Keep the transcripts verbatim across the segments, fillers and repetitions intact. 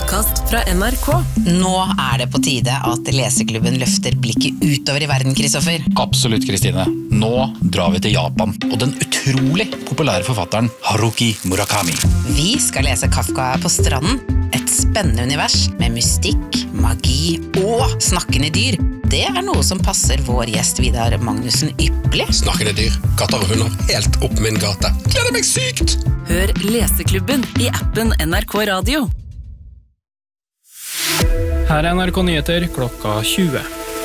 podcast fra N R K. Nå er det på tide at Leseklubben løfter blikket utover i verden, Kristoffer. Absolutt, Kristine. Nå drar vi til Japan, og den utrolig populære forfatteren Haruki Murakami. Vi skal lese Kafka på stranden. Et spennende univers med mystikk, magi og snakkende dyr. Det er noe som passer vår gjest Vidar Magnussen ypperlig. Snakkende dyr, katter og hunder, helt opp min gate. Gleder meg sykt! Hør Leseklubben i appen N R K Radio. Her er N R K Nyheter klokka tjue.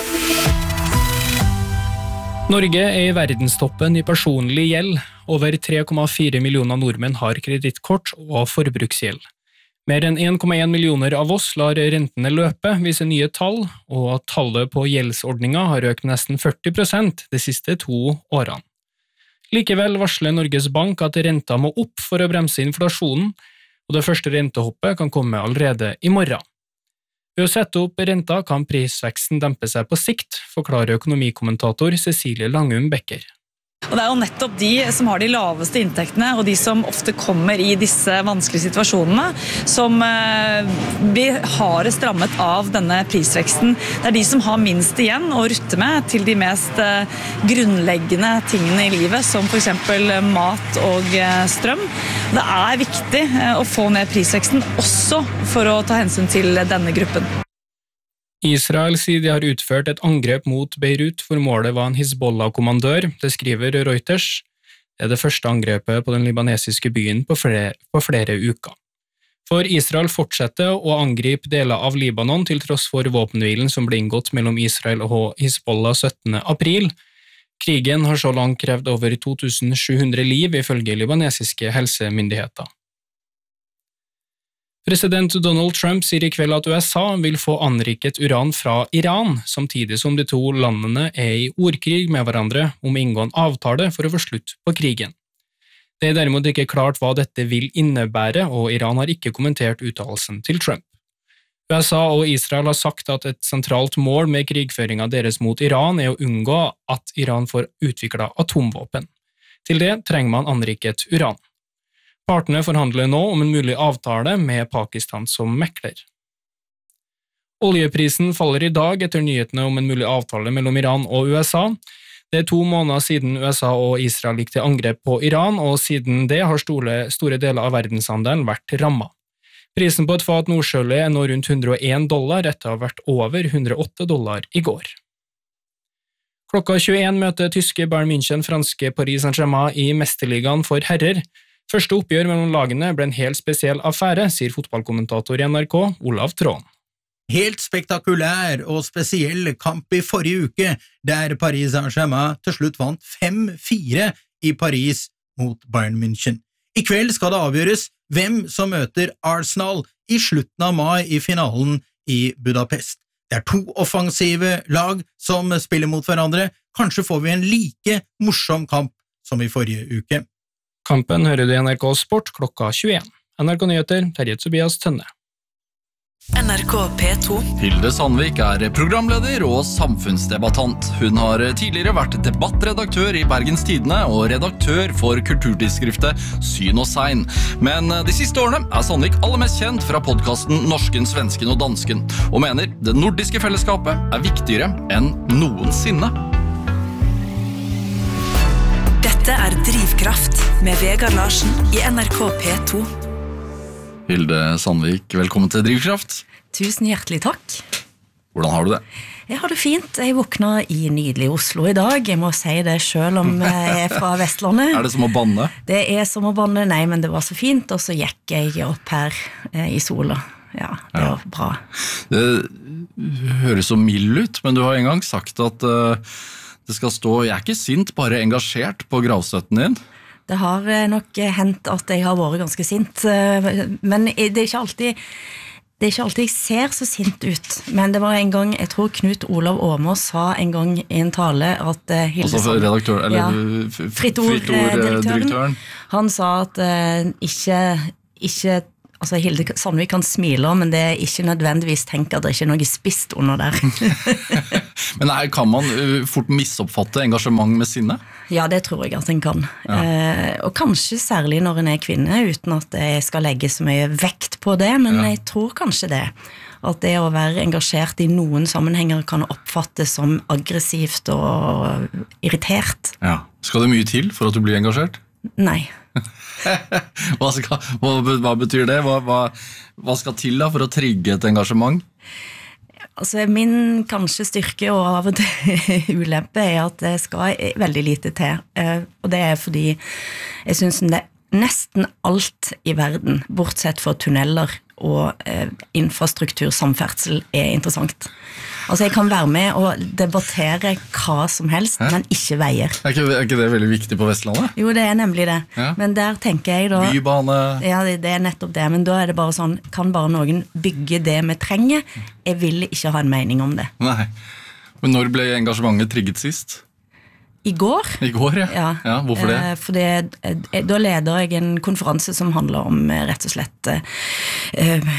Norge er i verdenstoppen i personlig gjeld. Over tre komma fire millioner nordmenn har kredittkort og forbruksgjeld. Mer enn en komma en millioner av oss lar rentene løpe, viser nye tall, og tallet på gjeldsordninger har økt nesten førti prosent de siste to årene. Likevel varsler Norges Bank at renta må opp for å bremse inflasjonen, og det første rentehoppet kan komme allerede i morgen. Ved å sette opp renta kan prisveksten dempe seg på sikt, forklarer økonomikommentator Cecilie Langum Becker. Og det er jo nettopp de som har de laveste inntektene, og de som ofte kommer i disse vanskelige situasjonene, som blir hardest rammet av denne prisveksten. Det er de som har minst igjen å rutte med til de mest grunnleggende tingene i livet, som for eksempel mat og strøm. Det er viktig å få ned prisveksten, også for å ta hensyn til denne gruppen. Israel sier de har utført et angrep mot Beirut, for målet var en Hizbollah-kommandør, det skriver Reuters. Det er det første angrepet på den libanesiske byen på flere, på flere uker. For Israel fortsetter å angripe deler av Libanon til tross for våpenhvilen som ble inngått mellom Israel og Hizbollah syttende april. Krigen har så langt krevd over to tusen sju hundre liv ifølge libanesiske helsemyndigheter. President Donald Trump sier i kveld at U S A vil få anriket uran fra Iran, samtidig som de to landene er i ordkrig med hverandre om å inngå en avtale for å få slutt på krigen. Det er derimot ikke klart hva dette vil innebære, og Iran har ikke kommentert uttalelsen til Trump. U S A og Israel har sagt at et sentralt mål med krigføringen deres mot Iran er å unngå at Iran får utviklet atomvåpen. Til det trenger man anriket uran. Partene forhandler nå om en mulig avtale med Pakistan som mekler. Oljeprisen faller i dag etter nyhetene om en mulig avtale mellom Iran og U S A. Det er to måneder siden U S A og Israel gikk til angrep på Iran, og siden det har store, store deler av verdenshandelen vært rammet. Prisen på et fat nordsjøolje er nå rundt hundre og en dollar, etter å ha vært over hundre og åtte dollar i går. Klokka tjueen møter tyske Bayern München franske Paris Saint-Germain i Mesterligaen for herrer. Første oppgjør mellom lagene ble en helt spesiell affære, sier fotballkommentator i N R K, Olav Tråen. Helt spektakulær og spesiell kamp i forrige uke, der Paris Saint-Germain til slutt vant fem fire i Paris mot Bayern München. I kveld skal det avgjøres hvem som møter Arsenal i slutten av mai i finalen i Budapest. Det er to offensive lag som spiller mot hverandre. Kanskje får vi en like morsom kamp som i forrige uke. Kampen hører du i N R K Sport klokka tjueen. N R K Nyheter, Terje Tobias Tønne. N R K P to. Hilde Sandvik er programleder og samfunnsdebattant. Hun har tidligere vært debattredaktør i Bergens Tidende og redaktør for kulturtidsskriftet Syn og Sein. Men de siste årene er Sandvik aller mest kjent fra podcasten Norsken, Svensken og Dansken, og mener det nordiske fellesskapet er viktigere enn noensinne. Dette er Drivkraft med Vegard Larsen i N R K P to. Hilde Sandvik, velkommen til Drivkraft. Tusen hjertelig takk. Hvordan har du det? Jeg har det fint. Jeg våkna i nydelig Oslo i dag. Jeg må si det selv om jeg er fra Vestlandet. Er det som å banne? Det er som å banne, nei, men det var så fint, og så gikk jeg opp her eh, i sola. Ja, det Ja. var bra. Det høres så mild ut, men du har en gang sagt at uh, det skal stå, jeg er ikke sint, bare engasjert på gravstøtten din. Det har eh, nok hendt at jeg har vært ganske sint, eh, men det er ikke alltid... Det er ikke alltid jeg ser så sint ut, men det var en gang, jeg tror Knut Olav Åmås sa en gang i en tale at uh, Hilde Altså for redaktør, eller ja, Fritt-ord-direktøren, han sa at uh, ikke, ikke, altså Hilde Sandvik kan smile, men det er ikke nødvendigvis tenke at det ikke er noe spist under der. Men er, kan man uh, fort misoppfatte engasjement med sinne? Ja, det tror jeg at en kan. Ja. Eh, og kanskje særlig når en er kvinne, uten at jeg skal legge så mye vekt på det, men Ja. jeg tror kanskje det. At det å være engasjert i noen sammenhenger kan oppfattes som aggressivt og irritert. Ja. Skal det mye til for at du blir engasjert? Nei. Hva, skal, hva, hva betyr det? Hva, hva, hva skal til da for å trigge et engasjement? Altså, min kanskje styrke og av og til ulempe er at det skal veldig lite til. Eh, Og det er fordi jeg synes det nesten alt i verden, bortsett fra tunneler og eh, infrastruktur, samferdsel, er interessant. Altså, jeg kan være med og debattere hva som helst, Hæ? men ikke veier. Er ikke, er ikke det veldig viktig på Vestlandet? Jo, det er nemlig det. Ja. Men der tenker jeg da... Bybane. Ja, det, det er nettopp det, men da er det bare sånn, kan bare noen bygge det vi trenger? Jeg vil ikke ha en mening om det. Nei. Men når ble engasjementet trigget sist? I går? I går, ja. Ja. Ja, hvorfor det? Eh, fordi eh, da leder jeg en konferanse som handler om eh, rett og slett eh,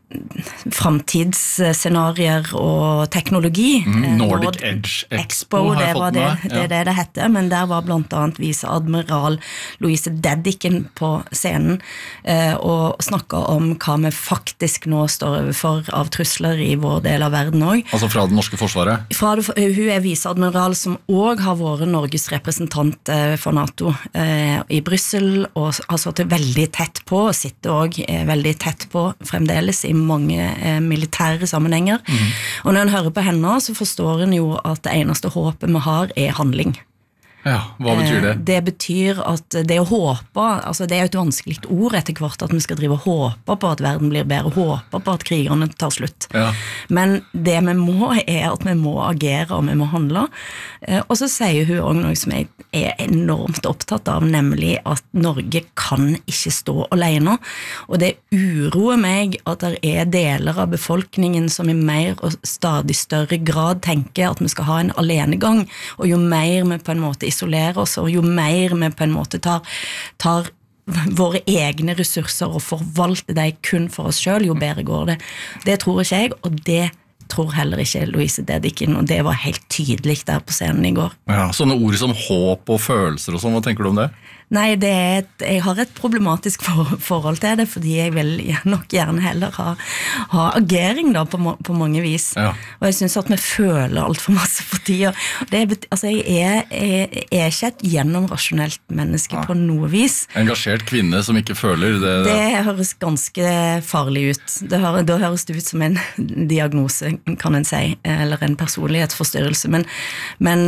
framtidsscenarier og teknologi. Mm, Eh, Nordic Nord Edge Expo, Expo, har det jeg var fått det, med meg. det er det det hette, men der var blant annet viseadmiral Louise Dedichen på scenen eh, og snakket om hva vi faktisk nå står overfor av trusler i vår del av verden også. Altså fra det norske forsvaret? Fra det, hun er viseadmiral som også har vært Norges representant eh, for NATO eh, i Brussel, og har sittet veldig tett på, og sitter også eh, veldig tett på fremdeles i mange eh, militære sammenhenger. Mm. Og når en hører på henne, så forstår en jo at det eneste håpet vi har er handling. Ja, hva betyr det? Eh, Det betyr at det å håpe, altså det er jo et vanskelig ord etter hvert at vi skal drive og håpe på at verden blir bedre, håpe på at krigerne tar slutt. Ja. Men det vi må er at vi må agere og vi må handle. Eh, Og så sier hun også noe som jeg er enormt opptatt av, nemlig at Norge kan ikke stå alene. Og det uroer meg at det er deler av befolkningen som i mer og stadig større grad tenker at vi skal ha en alenegang, og jo mer vi på en måte isolerer oss, og jo mer vi på en måte tar, tar våre egne ressurser og forvalter de kun for oss selv, jo bedre går det. Det tror ikke jeg, og det tror heller ikke Louise Dedichen, og det var helt tydelig der på scenen i går. Ja, sånne ord som håp og følelser og sånn, hva tenker du om det? Nei, det er et, jeg har et problematisk for, forhold til det, fordi jeg vil nok gjerne heller ha, ha agering da, på, på mange vis. Ja. Og jeg synes at vi føler alt for masse for tida. Det er, altså, jeg er, jeg er ikke et gjennomrasjonelt menneske Ja. på noe vis. Engasjert kvinne som ikke føler det. Det høres ganske farlig ut. Det hører, da høres det ut som en diagnose, kan en si, eller en personlighetsforstyrrelse. Men, men,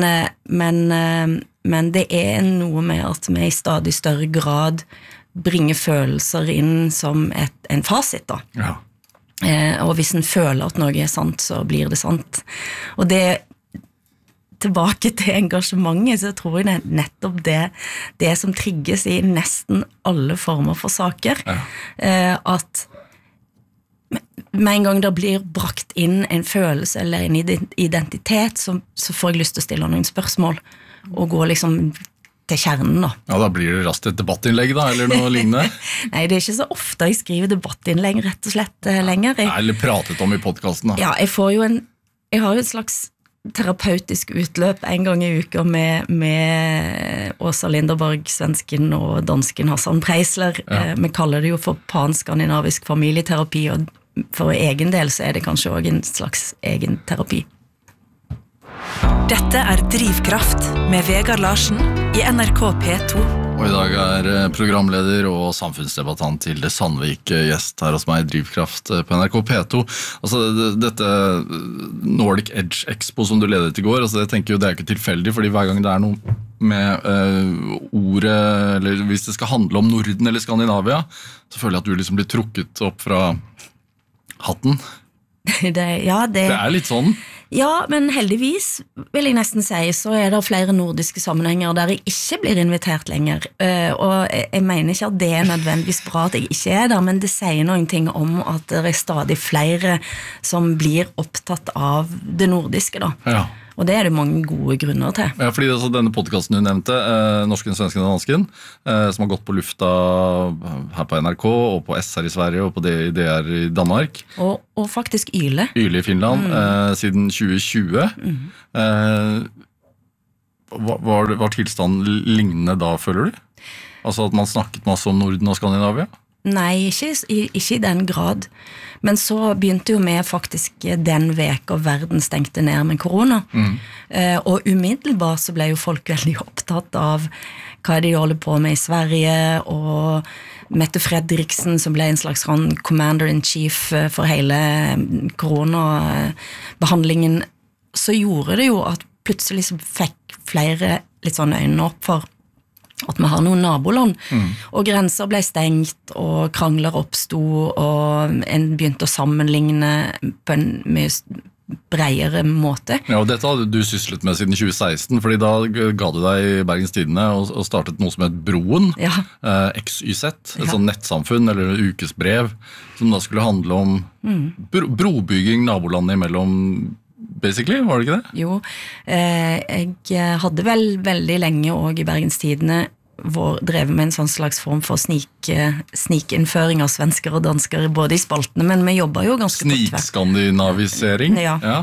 men, men det er noe med at vi i stadig større grad bringer følelser inn som et, en fasit da. Ja. Eh, og hvis en føler at noe er sant, så blir det sant. Og det tilbake til engasjementet, så tror jeg det er nettopp det, det som trigges i nesten alle former for saker. Ja. Eh, at med en gang det blir brakt inn en følelse eller en identitet, så, så får jeg lyst til å stille noen spørsmål, og gå liksom til kjernen da. Ja, da blir det raskt et debattinnlegg da, eller noe lignende? Nei, det er ikke så ofte jeg skriver debattinnlegg rett og slett uh, lenger. Jeg, Nei, eller pratet om i podcasten da. Ja, jeg får jo en, jeg har jo et slags terapeutisk utløp en gang i uka med, med Åsa Linderborg, svensken og dansken Hassan Preisler. Ja. Uh, vi kaller det jo for panskandinavisk familieterapi, og for egen del så er det kanskje også en slags egen terapi. Dette er Drivkraft med Vegard Larsen i N R K P to. Og i dag er programleder og samfunnsdebattant Hilde Sandvik gjest her hos meg i Drivkraft på N R K P to. Altså dette Nordic Edge Expo som du ledet i går, altså jeg tenker jo det er ikke tilfeldig, fordi hver gang det er noe med uh, ordet, eller hvis det skal handle om Norden eller Skandinavia, så føler jeg at du liksom blir trukket opp fra hatten. Det, ja, det, det er litt sånn. Ja, men heldigvis vil jeg nesten si, så er det flere nordiske sammenhenger der jeg ikke blir invitert lenger. Og jeg mener ikke at det er nødvendigvis bra at jeg ikke er der, men det sier noen ting om at det er stadig flere som blir opptatt av det nordiske da. Ja. Og det er det mange gode grunner til. Ja, fordi altså, denne podcasten du nevnte, eh, Norsken, Svensken og Dansken, eh, som har gått på lufta her på N R K, og på S her i Sverige, og på D R i Danmark. Og, og faktisk Yle. Yle i Finland, mm. eh, siden tjue tjue. Mm. Eh, var, var tilstanden lignende da, føler du? Altså at man snakket masse om Norden og Skandinavia? Nei, ikke, ikke i den grad. Men så begynte jo med faktisk den veka verden stengte ned med korona. Mm. Eh, og umiddelbart så ble jo folk veldig opptatt av hva de holder på med i Sverige, og Mette Fredriksen som ble en slags sånn commander-in-chief for hele koronabehandlingen, så gjorde det jo at plutselig så fikk flere litt sånn øynene opp for at vi har noen naboland, mm. og grenser ble stengt, og krangler oppstod, og en begynte å sammenligne på en mye bredere måte. Ja, og dette hadde du syslet med siden tjue seksten, fordi da ga du deg i Bergens Tidende og startet noe som het Broen, ja. eh, X Y Z, et ja. sånn nettsamfunn eller ukesbrev, som da skulle handle om mm. bro brobygging nabolandene imellom, basically, var det ikke det? Jo, eh, jeg hadde vel veldig lenge også i Bergens Tidende hvor drevet med en sånn slags form for snik, snikinnføring av svensker og dansker både i spaltene, men vi jobber jo ganske på tvert. Snikskandinavisering? Ja. ja.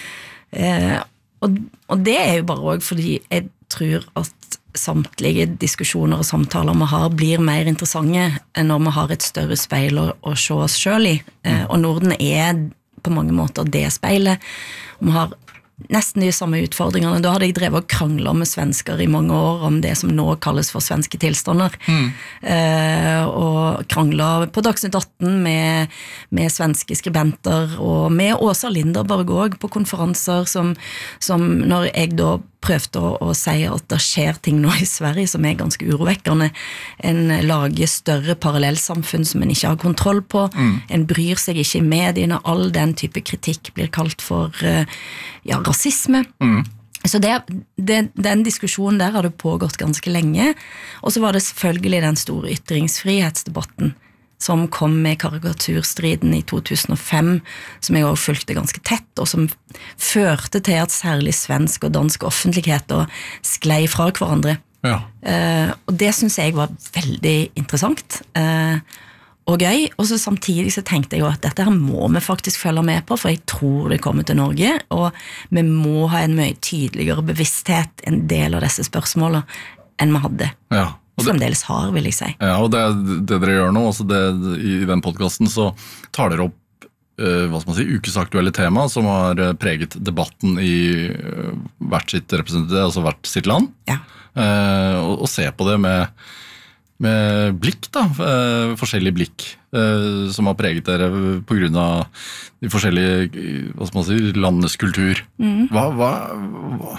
Eh, og, og det er jo bare også fordi jeg tror at samtlige diskusjoner og samtaler vi har blir mer interessante enn når vi har et større speil å, å se oss selv i. Eh, og Norden er på mange måter det speilet. Vi har nesten de samme utfordringene. Da hadde jeg drevet og kranglet med svensker i mange år om det som nå kalles for svenske tilstander. Mm. Eh, og kranglet på Dagsnytt atten med, med svenske skribenter, og med Åsa Linderborg også på konferanser, som, som når jeg da prøvde å, å si at det skjer ting nå i Sverige som er ganske urovekkende. En lager større parallellsamfunn som en ikke har kontroll på. Mm. En bryr seg ikke i mediene. All den type kritikk blir kalt for ja, rasisme. Mm. Så det, det, den diskusjonen der har det pågått ganske lenge. Og så var det selvfølgelig den store ytringsfrihetsdebatten som kom med karikaturstriden i to tusen og fem, som jeg også fulgte ganske tett, og som førte til at særlig svensk og dansk offentlighet sklei fra hverandre. Ja. Uh, og det synes jeg var veldig interessant uh, og gøy, og så samtidig så tenkte jeg jo at dette her må vi faktisk følge med på, for jeg tror det kommer til Norge, og vi må ha en mye tydeligere bevissthet en del av disse spørsmålene enn vi hadde. Ja. Fremdeles har, vil jeg si. Ja, og det, det dere gjør nå, altså det, i den podcasten så tar dere opp uh, hva skal man si, ukesaktuelle tema som har preget debatten i uh, hvert sitt representativ, altså hvert sitt land. Ja. Uh, og, og se på det med, med blikk da, uh, forskjellige blikk uh, som har preget dere på grunn av de forskjellige hva skal man si, landenes kultur. Mm. Hva, hva, hva?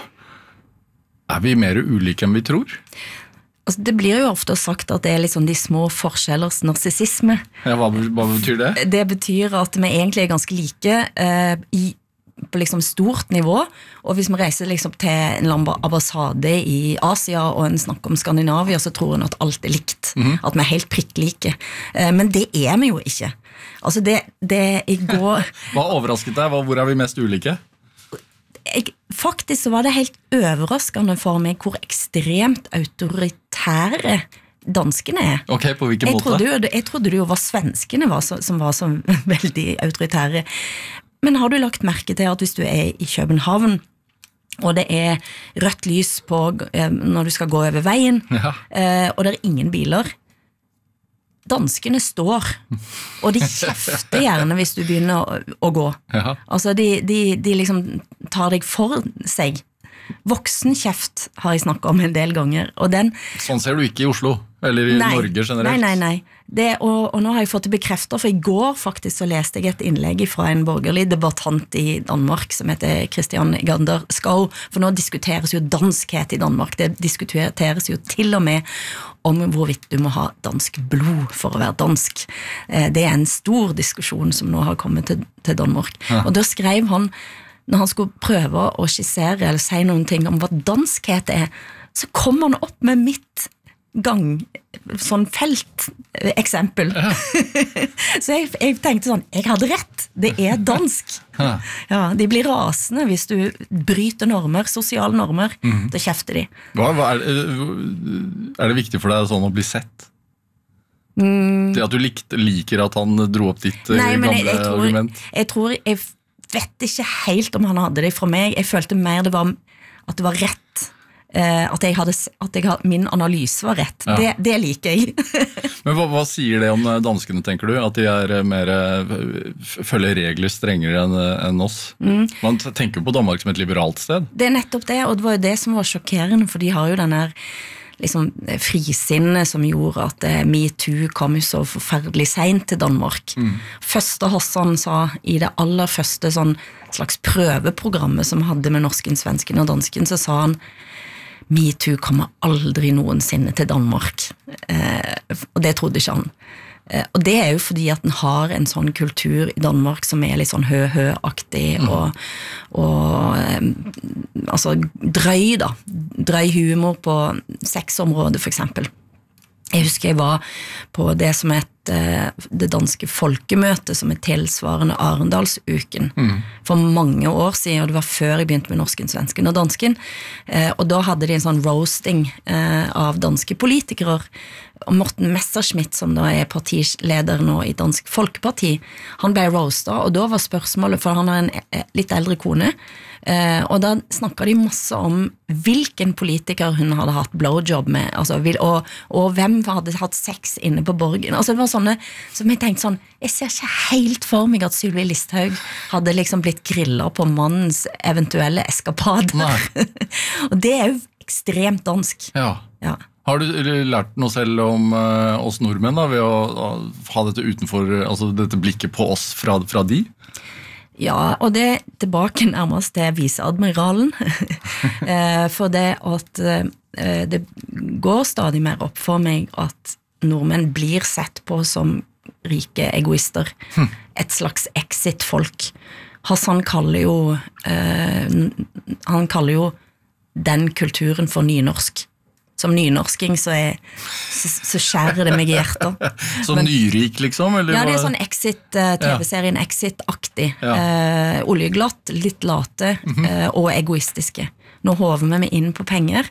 Er vi mer ulike enn vi tror? Altså, det blir jo ofte sagt at det er liksom de små forskjellers narsissisme. Ja, hva, hva betyr det? Det betyr at vi egentlig er ganske like eh, i, på liksom stort nivå, og hvis vi reiser liksom til en ambassade i Asia og en snakker om Skandinavia, så tror en at alt er likt, mm-hmm. at vi er helt prikklike. Eh, men det er vi jo ikke. Altså det, det i går... Hva overrasket deg? Hvor er vi mest ulike? Jeg, faktisk så var det helt overraskende for meg hvor ekstremt autoritære danskene er. Ok, på hvilken jeg måte? Trodde, jeg trodde det jo var svenskene var så, som var så veldig autoritære. Men har du lagt merke til at hvis du er i København, og det er rødt lys på når du skal gå over veien, ja. og det er ingen biler, danskene står, og de kjefter gjerne hvis du begynner å, å gå. Ja. Altså, de, de, de liksom tar deg for seg. Voksenkjeft har jeg snakket om en del ganger, og den... Sånn ser du ikke i Oslo, eller i nei, Norge generelt. Nei, nei, nei. Det, og, og nå har jeg fått det bekreftet, for i går faktisk så leste jeg et innlegg fra en borgerlig debattant i Danmark, som heter Christian Gander Skau, for nå diskuteres jo danskhet i Danmark, det diskuteres jo til og med om hvorvidt du må ha dansk blod for å være dansk. Det er en stor diskusjon som nå har kommet til, til Danmark. Ja. Og da skrev han, når han skulle prøve å skissere eller si noen ting om hva danskhet er, så kom han opp med mitt gang, sånn felteksempel. Ja. Så jeg, jeg tenkte sånn, jeg hadde rett, det er dansk. Ja. Ja, de blir rasende hvis du bryter normer, sosiale normer, mm. da kjefter de. Hva, hva er, er det viktig for deg sånn å bli sett? Mm. Det at du likte, liker at han dro opp ditt Nei, gamle jeg, jeg tror, argument? Jeg tror, jeg vet ikke helt om han hadde det fra meg, jeg følte mer det var, at det var rett. eh, at, jeg hadde, at jeg hadde, min analyse var rett. Ja. Det, det liker jeg. Men hva, hva sier det om danskene, tenker du? At de er mer, følger regler strengere enn, enn oss? Mm. Man tenker på Danmark som et liberalt sted. Det er nettopp det, og det var jo det som var sjokkerende, for de har jo den her liksom frisinne som gjorde at eh, MeToo kom jo så forferdelig sent til Danmark. Mm. Første Hassan sa i det aller første sånn slags prøveprogrammet som hadde med norsken, svensken og dansken, så sa han MeToo kommer aldri noensinne til Danmark. Eh, og det trodde ikke han. Eh, og det er jo fordi at den har en sånn kultur i Danmark som er litt sånn hø-hø-aktig mm. og, og eh, altså drøy da, drøy humor på sexområdet for eksempel. Jeg husker jeg var på det som het det danske folkemøtet som er tilsvarende Arendalsuken mm. for mange år siden, og det var før jeg begynte med norsken, svensken og dansken, og da hadde de en sånn roasting av danske politikere, og Morten Messerschmidt, som da er partileder nå i Dansk Folkeparti, han ble roastet, og da var spørsmålet, for han har en litt eldre kone, og da snakket de masse om hvilken politiker hun hadde hatt blowjob med, altså, og, og hvem hadde hatt sex inne på borgen. Altså det var sånne, som jeg tenkte sånn, jeg ser ikke helt for meg at Sylvi Listhaug hadde liksom blitt grillet på mannens eventuelle eskapad. Og det er jo ekstremt dansk. Ja. Ja. Har du lært noe selv om uh, oss nordmenn da, ved å, å ha dette utenfor, altså dette blikket på oss fra, fra de? Ja, og det er tilbake nærmest til viseadmiralen, for det at det går stadig mer opp for meg at nordmenn blir sett på som rike egoister, et slags exit-folk. Hassan kaller jo, han kaller jo den kulturen for nynorsk. Som nynorsking så, er, så, så skjærer det meg i hjertet. Som Men, nyrik liksom? Eller ja, det er sånn Exit, uh, tv-serien ja. Exit-aktig. Ja. Uh, oljeglatt, litt late mm-hmm. uh, og egoistiske. Nå håver vi meg inn på penger.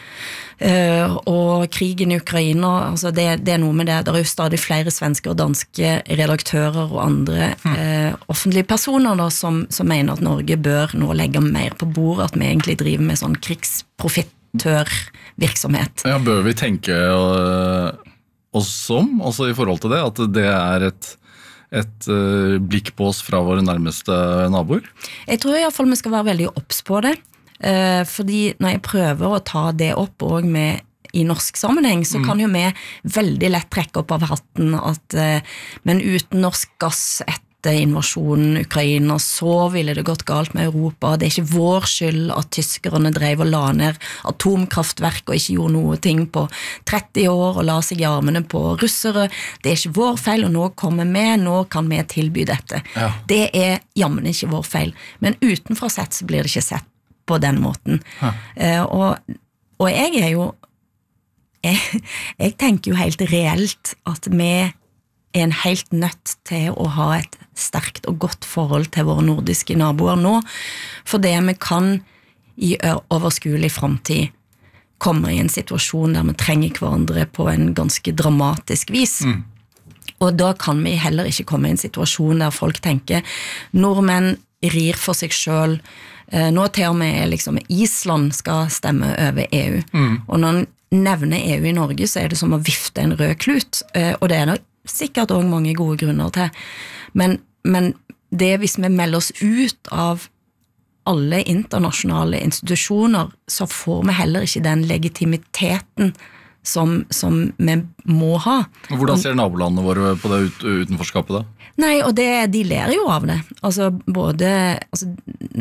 Uh, og krigen i Ukraina, altså det, det er noe med det. Det er jo stadig flere svenske og danske redaktører og andre mm. uh, offentlige personer da, som, som mener at Norge bør nå legge mer på bordet, at vi egentlig driver med sånn krigsprofitt virksomhet. Ja, bør vi tenke uh, oss som, også i forhold til det, at det er et, et uh, blikk på oss fra våre nærmeste naboer? Jeg tror i hvert fall vi skal være veldig opps på det, uh, fordi når jeg prøver å ta det opp og med i norsk sammenheng, så kan jo vi veldig lett trekke opp av hatten at, uh, men uten norsk gass etter invasjonen i Ukraina, så ville det gått galt med Europa. Det er ikke vår skyld at tyskerne drev og la ned atomkraftverk og ikke gjorde noe ting på tretti år og la seg i armene på russere. Det er ikke vår feil, og nå kommer vi, nå kan vi tilby dette. Ja. Det er jammen ikke vår feil. Men utenfra sett så blir det ikke sett på den måten. Uh, og, og jeg er jo jeg, jeg tenker jo helt reelt at vi er en helt nødt til å ha et sterkt og godt forhold til våre nordiske naboer nå, for det vi kan i overskuelig fremtid komme i en situasjon der vi trenger hverandre på en ganske dramatisk vis. Mm. Og da kan vi heller ikke komme i en situasjon der folk tenker nordmenn rir for seg selv, nå til og med liksom Island skal stemme over E U. Mm. Og når man nevner E U i Norge, så er det som å vifte en rød klut, og det er nok sikkert også mange gode grunner til. Men, men det hvis vi melder oss ut av alle internasjonale institusjoner, så får vi heller ikke den legitimiteten som, som vi må ha. Hvordan ser nabolandene våre på det ut, utenforskapet da? Nei, og det, de ler jo av det. Altså, både altså,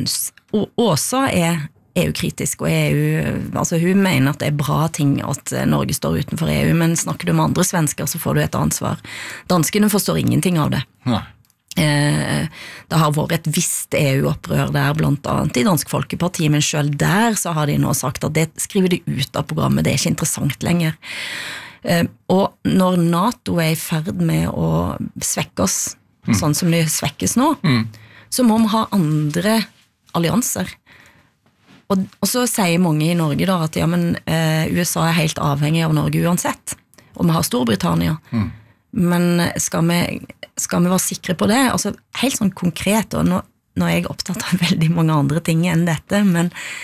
Åsa er E U-kritisk, og E U, altså hun mener at det er bra ting at Norge står utenfor E U, men snakker du med andre svensker, så får du et ansvar. Danskene forstår ingenting av det. Nei. Eh, det har vært et visst E U-opprør der, blant annet i Dansk Folkeparti, men selv der så har de nå sagt at det skriver de ut av programmet, det er ikke interessant lenger. Eh, og når NATO er i ferd med å svekke oss, mm. sånn som de svekkes nå, mm. så må vi ha andre allianser. Og, og så sier mange i Norge da at ja, men eh, U S A er helt avhengig av Norge uansett, og vi har Storbritannia. Mm. Men skal vi, skal vi være sikre på det? Altså, helt sånn konkret, og nå, nå er jeg opptatt av veldig mange andre ting enn dette, men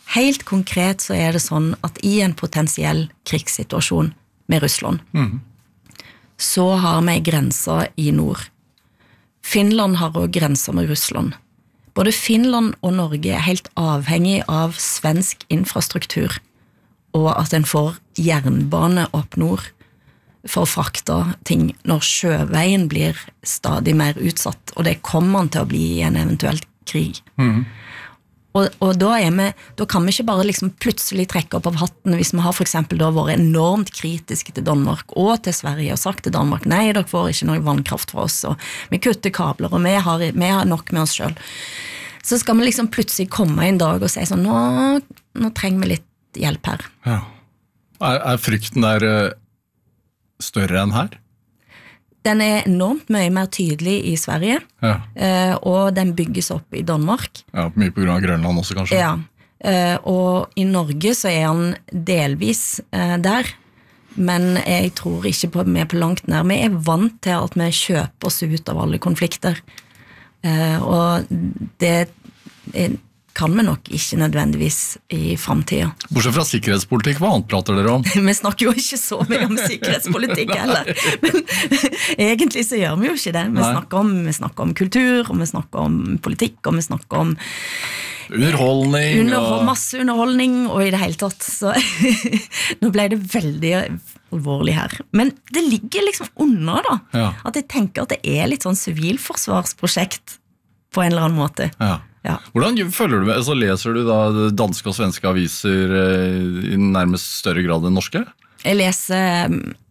Helt konkret så er det sånn at i en potensiell krigssituasjon med Russland, mm. så har vi grenser i nord. Finland har også grenser med Russland. Både Finland og Norge er helt avhengig av svensk infrastruktur, og at en får jernbane opp nord for å frakte ting når sjøveien blir stadig mer utsatt, og det kommer han til å bli i en eventuell krig. Mm. Og, og da, er vi, da kan vi ikke bare liksom plutselig trekke opp av hatten hvis vi har for eksempel da vært enormt kritiske til Danmark og til Sverige og sagt til Danmark, nei, dere får ikke noe vannkraft fra oss, og vi kutter kabler, og vi har, vi har nok med oss selv. Så skal vi liksom plutselig komme en dag og si sånn, nå, nå trenger vi litt hjelp her. Ja. Er, er frykten der større enn her? Den er enormt mye mer tydelig i Sverige, ja. eh, og den bygges opp i Danmark. Ja, mye på grunn av Grønland også, kanskje. Ja, eh, og i Norge så er han delvis eh, der, men jeg tror ikke på, vi er på langt nær. Vi er vant til at vi kjøper oss ut av alle konflikter, eh, og det er kan vi nok ikke nødvendigvis i fremtiden. Bortsett fra sikkerhetspolitikk, hva annet prater dere om? Vi snakker jo ikke så mye om sikkerhetspolitikk heller, men egentlig så gjør vi jo ikke det. Vi snakker, om, vi snakker om kultur, og vi snakker om politikk, og vi snakker om underholdning. Under, og... Masse underholdning, og i det hele tatt. Så nå ble det veldig alvorlig her. Men det ligger liksom under da, ja. At jeg tenker at det er litt sånn sivilforsvarsprosjekt på en eller annen måte. Ja. Ja. Hvordan følger du med? Så leser du da danske og svenske aviser i nærmest større grad enn norske? Jeg leser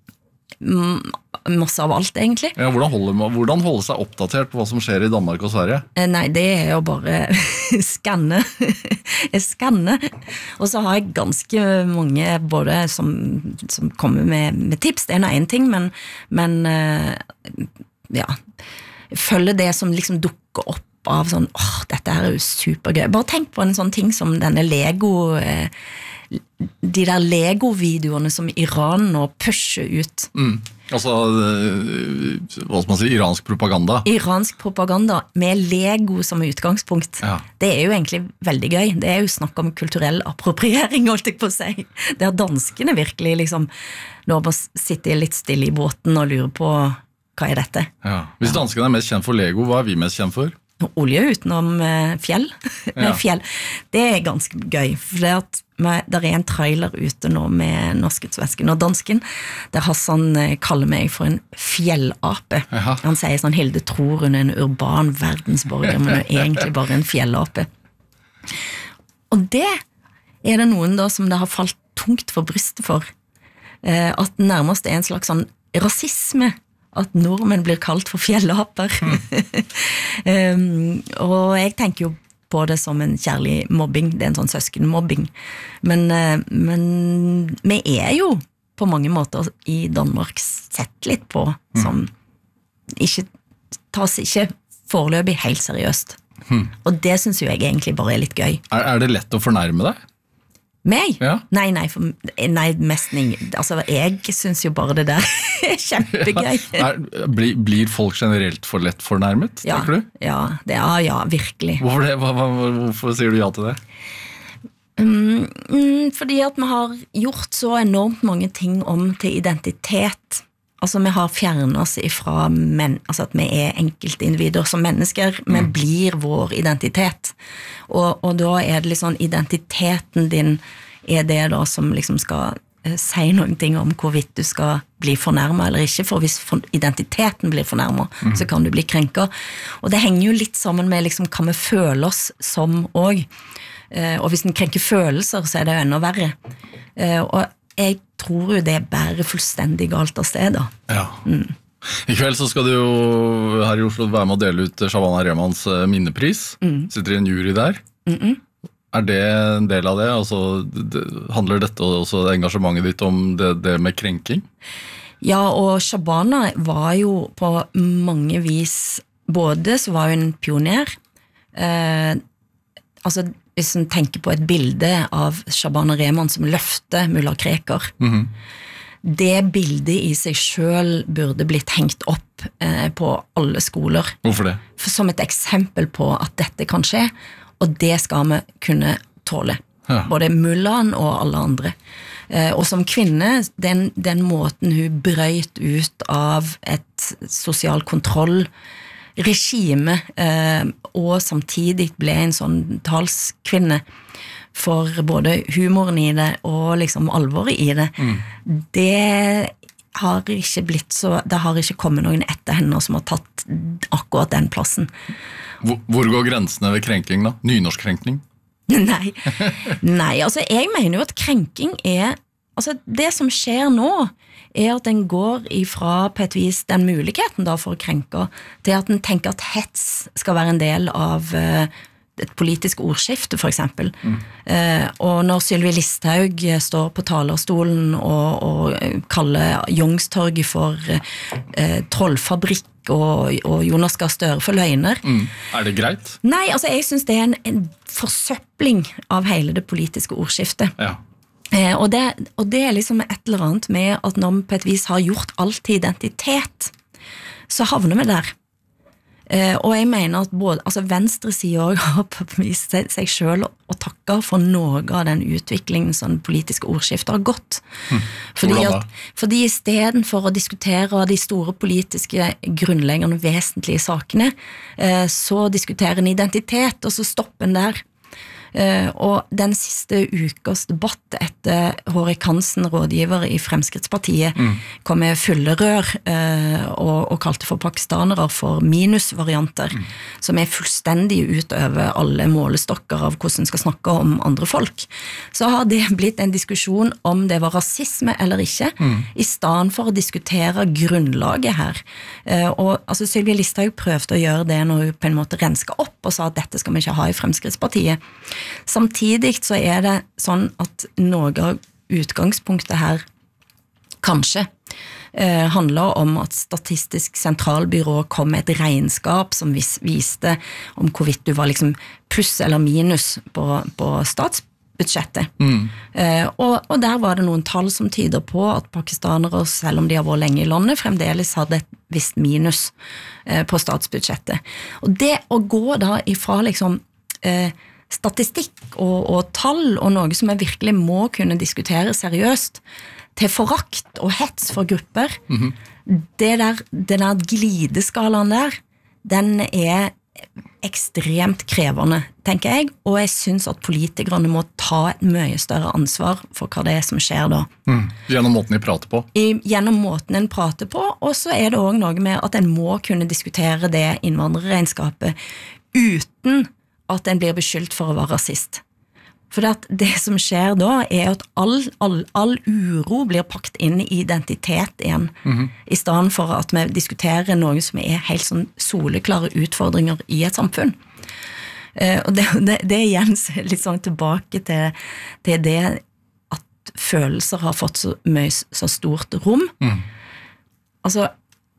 masse av alt, egentlig. Ja, hvordan, holder, hvordan holde seg oppdatert på hva som skjer i Danmark og Sverige? Nei, det er jo bare skanne. Jeg skanner. Og så har jeg ganske mange både som, som kommer med, med tips. Det er en ting, men, men ja, følge det som liksom dukker opp av sånn, åh, dette her er jo supergøy. Bare tenk på en sånn ting som denne Lego, eh, de der Lego-videoene som Iran nå pusher ut. Mm. Altså, hva skal man si, iransk propaganda? Iransk propaganda med Lego som utgangspunkt. Ja. Det er jo egentlig veldig gøy. Det er jo snakk om kulturell appropriering, holdt jeg på å si. Der danskene virkelig liksom, nå bare sitter litt stille i båten og lurer på hva er dette. Ja. Hvis danskene er mest kjent for Lego, hva er vi mest kjent for? Olje utenom fjell. Ja. fjell. Det er ganske gøy, for det at der er en trailer ute nå med norsken, svensken og dansken, der Hassan kaller meg for en fjellape. Aha. Han sier sånn, Hilde tror hun er en urban verdensborger, men hun er egentlig bare en fjellape. Og det er det noen da som det har falt tungt for brystet for, at nærmest er en slags sånn rasisme, at nordmenn blir kalt for fjellaper. Mm. um, og jeg tenker jo på det som en kjærlig mobbing, det er en sånn søskenmobbing. Men, uh, men vi er jo på mange måter i Danmark sett litt på mm. som ikke tas ikke foreløpig helt seriøst. Mm. Og det synes jo jeg egentlig bare er litt gøy. Er, er det lett å fornærme deg? Meg? Ja. Nei, nei, for, nei, mest ingen. Altså, jeg synes jo bare det der er kjempegøy. Ja. Er, blir, blir folk generelt for lett fornærmet, ja, tenker du? Ja, det er, ja, virkelig. Hvorfor, det? Hva, hva, hvorfor sier du ja til det? Um, um, fordi at vi har gjort så enormt mange ting om til identitet. Altså, vi har fjernet oss ifra men, altså at vi er enkeltindivider som mennesker, vi mm. blir vår identitet. Og, og da er det liksom identiteten din er det da som liksom skal eh, si noen ting om hvorvidt du skal bli fornærmet eller ikke, for hvis for, identiteten blir fornærmet, mm. så kan du bli krenket. Og det henger jo litt sammen med liksom hva vi føler oss som også. Eh, og hvis en krenker følelser, så er det enda verre. Eh, og jeg tror jo det bærer fullstendig galt av sted da. Ja. Mm. I kveld så skal du jo her i Oslo være med å dele ut Shabana Rehmans minnepris. Mm. Sitter i en jury der. Mm-mm. Er det en del av det? Altså, det? Handler dette også engasjementet ditt om det, det med krenking? Ja, og Shabana var jo på mange vis, både så var hun en pioner, eh, altså hvis man tenker på et bilde av Shabana Rehman som løfter Mullah Krekar, mm-hmm. det bildet i seg selv burde blitt hengt opp eh, på alle skoler. Hvorfor det? For, som et eksempel på at dette kan skje, og det skal vi kunne tåle. Ja. Både Mullan og alle andre. Eh, og som kvinne, den, den måten hun brøyt ut av et sosial kontrollregime, eh, og samtidig ble en sånn talskvinne for både humoren i det og liksom alvoret i det, mm. det har ikke blitt så, det har ikke kommet noen etter henne som har tatt akkurat den plassen. Hvor, hvor går grensene ved krenking da? Nynorskkrenkning? Nei, nei, altså jeg mener jo at krenking er, altså det som skjer nå, er at den går ifra på et vis den muligheten da for å krenke, til at den tenker at hets skal være en del av uh, et politisk ordskifte, for eksempel. Mm. Eh, og når Sylvi Listhaug står på talerstolen og, og kaller Youngstorget for eh, trollfabrikk og, og Jonas Gahr Støre for løgner. Mm. Er det greit? Nei, altså jeg synes det er en, en forsøpling av hele det politiske ordskiftet. Ja. Eh, og, det, og det er liksom et eller annet med at når vi på et vis har gjort alt til identitet, så havner vi der. Uh, og jeg mener at både, altså venstresiden har på vis seg selv å takke for noe av den utviklingen som politiske ordskifter har gått. Hmm. Fordi, at, fordi i stedet for å diskutere de store politiske grunnleggende vesentlige sakene, uh, så diskuterer en identitet, og så stopper en der. Uh, og den siste ukas debatt etter Hårek Hansen, rådgiver i Fremskrittspartiet, mm. kom med fulle rør uh, og, og kalte for pakistanere for minusvarianter, mm. som er fullstendig utover alle målestokker av hvordan en skal snakke om andre folk. Så har det blitt en diskusjon om det var rasisme eller ikke, mm. i stedet for å diskutere grunnlaget her. Uh, og altså, Sylvi Listhaug prøvde å gjøre det når hun på en måte renska opp og sa at dette skal vi ikke ha i Fremskrittspartiet. Samtidig så er det sånn at noe av utgangspunktet her kanskje eh, handler om at Statistisk sentralbyrå kom med et regnskap som vis, viste om hvorvidt du var liksom pluss eller minus på, på statsbudsjettet. Mm. Eh, og, og der var det noen tall som tyder på at pakistanere, selv om de har vært lenge i landet, fremdeles hadde et visst minus eh, på statsbudsjettet. Og det å gå da ifra liksom eh, statistikk og, og tall og noe som jeg virkelig må kunne diskutere seriøst til forakt og hets for grupper, mm-hmm. det der, den der glideskalaen der, den er ekstremt krevende, tenker jeg, og jeg synes at politikerne må ta et mye større ansvar for hva det er som skjer da. Mm. Gjennom måten de prater på? I, gjennom måten en prater på, og så er det også noe med at en må kunne diskutere det innvandrerregnskapet uten at en blir beskyldt for å være rasist. For det, det som skjer da er at all, all, all uro blir pakket inn i identitet igjen, mm-hmm. i stedet for at vi diskuterer noe som er helt sånn soleklare utfordringer i et samfunn. Uh, og det, det, det er igjen litt sånn tilbake til, til det at følelser har fått så mye så stort rom. Mm. Altså,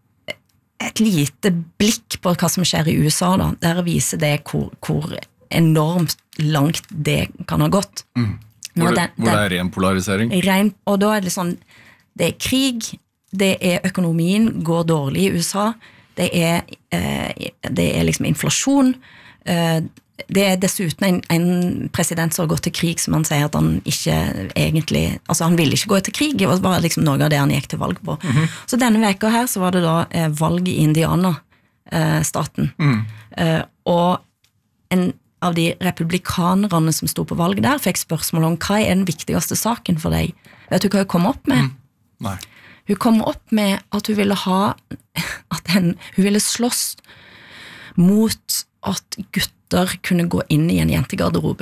et lite blikk på hva som skjer i U S A da, der viser det hvor, hvor enormt langt det kan ha gått. Mm. Hvor, det, den, hvor det er ren polarisering? Ren, og da er det sånn, det er krig, det er økonomien går dårlig i U S A, det er, eh, det er liksom inflasjon, eh, det er dessuten en, en president som har gått til krig som han sier at han ikke egentlig, altså han ville ikke gå til krig, det var liksom noe av det han gikk til valg på. Mm-hmm. Så denne veka her så var det da eh, valg i Indiana-staten. Eh, mm. eh, og en av de republikanerne som stod på valg der fikk spørsmål om hva er den viktigste saken for deg. Vet du hva hun kom opp med? Mm. Nei. Hun kom opp med at hun ville ha, at hun, hun ville slåss mot at gutter kunne gå inn i en jentegarderobe.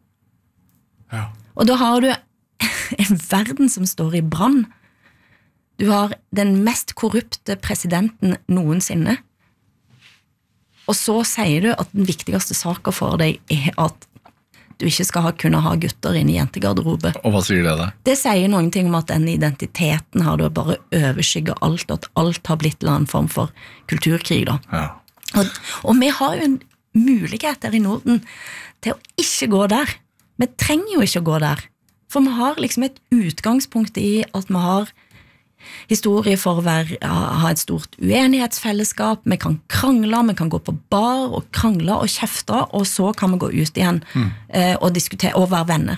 Ja. Og da har du en verden som står i brann. Du har den mest korrupte presidenten noensinne. Og så sier du at den viktigste saken for deg er at du ikke skal ha, kunne ha gutter inn i jentegarderobe. Og hva sier det da? Det sier noen ting om at den identiteten har du bare overskygget alt, og at alt har blitt en annen form for kulturkrig da. Ja. Og, og vi har jo en mulighet der i Norden til å ikke gå der. Vi trenger jo ikke å gå der. For vi har liksom et utgangspunkt i at vi har historie for å være, ha et stort uenighetsfellesskap, vi kan krangle, vi kan gå på bar og krangle og kjefte, og så kan vi gå ut igjen mm. eh, og diskutere og være venner.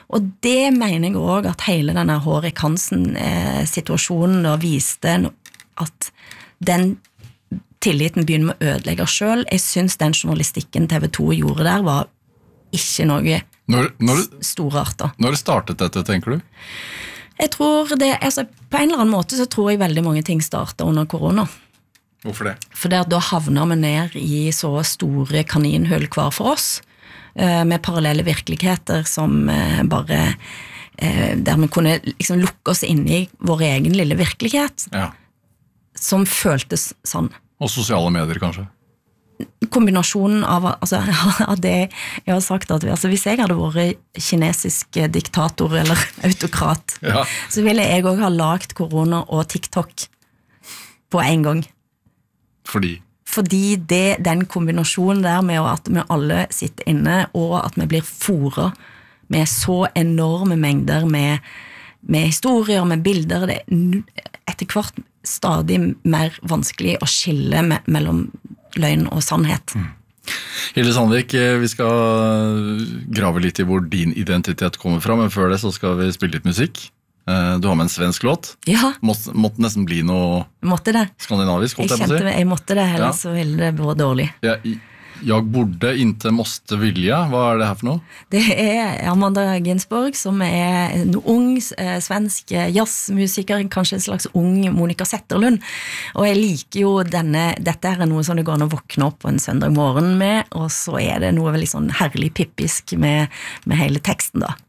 Og det mener jeg også at hele denne Hårek Hansen-situasjonen da viste at den tilliten begynner med å ødelegge selv. Jeg synes den journalistikken T V to gjorde der var ikke noe når, når, storart da. Når startet dette, tenker du? Jeg tror det, altså på en eller annen måte så tror jeg veldig mange ting startet under korona. Hvorfor det? For det at da havner vi ned i så store kaninhull hver for oss, med parallelle virkeligheter som bare, der vi kunne liksom lukke oss inn i vår egen lille virkelighet, ja. Som føltes sånn. Og sosiale medier, kanskje? Kombinasjonen av, altså, av det jeg har sagt, at altså, hvis jeg hadde vært kinesisk diktator eller autokrat, ja. Så ville jeg også ha lagt korona og TikTok på en gang. Fordi? Fordi det, den kombinasjonen der med at vi alle sitter inne, og at vi blir foret med så enorme mengder med, med historier, med bilder, det er etter hvert stadig mer vanskelig å skille me- mellom løgn og sannhet. Mm. Hilde Sandvik, vi skal grave litt i hvor din identitet kommer fra, men før det så skal vi spille litt musikk. Du har med en svensk låt. Ja. Måtte, måtte nesten bli noe måtte det. skandinavisk, holdt jeg, jeg på å si. Jeg måtte det, ellers ja. Så ville det vært dårlig. Ja, Jeg borde inte måste vilja. Hva er det her for noe? Det er Amanda Ginsborg, som er en ung eh, svensk jazzmusiker, kanskje en slags ung Monica Zetterlund. Og jeg liker jo denne, dette er noe som det går an å våkne opp på en søndag morgen med, og så er det noe veldig sånn herlig pippisk med, med hele teksten da.